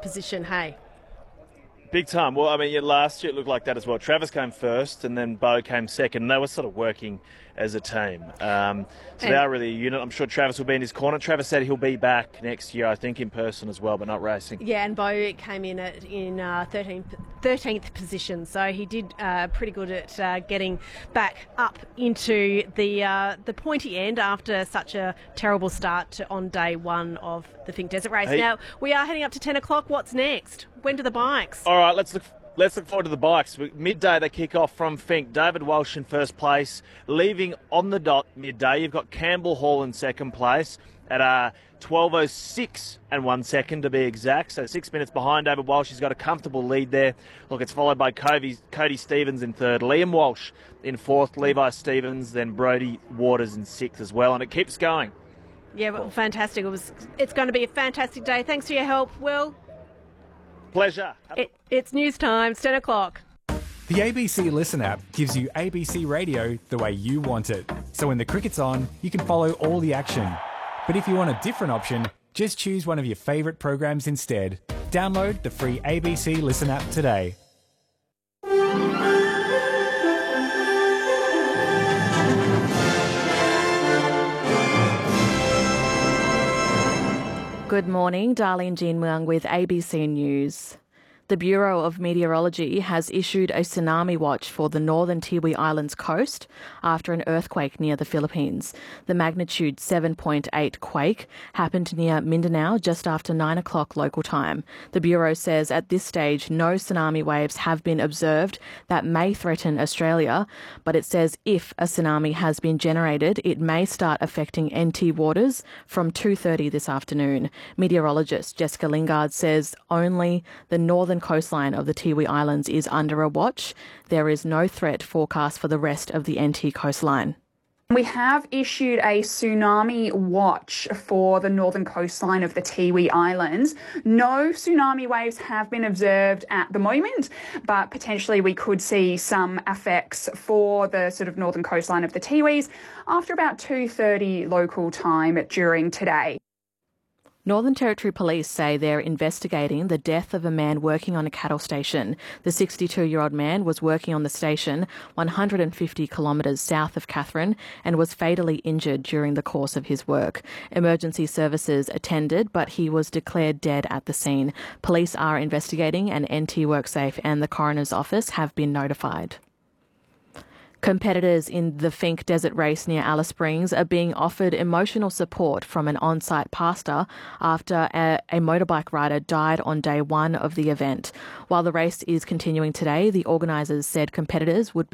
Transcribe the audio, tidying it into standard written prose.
position, hey? Big time. Well, I mean, last year it looked like that as well. Travis came first and then Bo came second. And they were sort of working as a team. So they are really a unit. I'm sure Travis will be in his corner. Travis said he'll be back next year, I think, in person as well, but not racing. Yeah, and Bo came in in 13th position. So he did pretty good at getting back up into the pointy end after such a terrible start on day one of the Finke Desert Race. Hey. Now, we are heading up to 10 o'clock. What's next? When do the bikes? All right, let's look forward to the bikes. Midday, they kick off from Finke. David Walsh in first place. Leaving on the dot midday, you've got Campbell Hall in second place at 12:06 and 1 second to be exact. So 6 minutes behind David Walsh. He's got a comfortable lead there. Look, it's followed by Cody Stevens in third. Liam Walsh in fourth. Levi Stevens, then Brody Waters in sixth as well. And it keeps going. Yeah, well, fantastic. It's going to be a fantastic day. Thanks for your help, Will. Pleasure. It's news time. It's 10 o'clock. The ABC Listen app gives you ABC radio the way you want it. So when the cricket's on, you can follow all the action. But if you want a different option, just choose one of your favourite programs instead. Download the free ABC Listen app today. Good morning, Darlene Jean Muang with ABC News. The Bureau of Meteorology has issued a tsunami watch for the northern Tiwi Islands coast after an earthquake near the Philippines. The magnitude 7.8 quake happened near Mindanao just after 9 o'clock local time. The Bureau says at this stage no tsunami waves have been observed that may threaten Australia, but it says if a tsunami has been generated, it may start affecting NT waters from 2:30 this afternoon. Meteorologist Jessica Lingard says only the northern coastline of the Tiwi Islands is under a watch. There is no threat forecast for the rest of the NT coastline. We have issued a tsunami watch for the northern coastline of the Tiwi Islands. No tsunami waves have been observed at the moment, but potentially we could see some effects for the sort of northern coastline of the Tiwis after about 2:30 local time during today. Northern Territory Police say they're investigating the death of a man working on a cattle station. The 62-year-old man was working on the station 150 kilometres south of Katherine and was fatally injured during the course of his work. Emergency services attended, but he was declared dead at the scene. Police are investigating and NT WorkSafe and the coroner's office have been notified. Competitors in the Finke Desert Race near Alice Springs are being offered emotional support from an on-site pastor after a motorbike rider died on day one of the event. While the race is continuing today, the organisers said competitors would